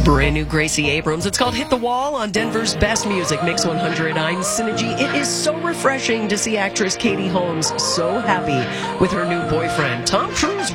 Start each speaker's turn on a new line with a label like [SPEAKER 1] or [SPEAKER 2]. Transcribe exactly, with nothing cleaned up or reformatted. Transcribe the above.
[SPEAKER 1] Brand new Gracie Abrams. It's called Hit the Wall on Denver's Best Music Mix one hundred. I'm Synergy. It is so refreshing to see actress Katie Holmes so happy with her new boyfriend. Tom Cruise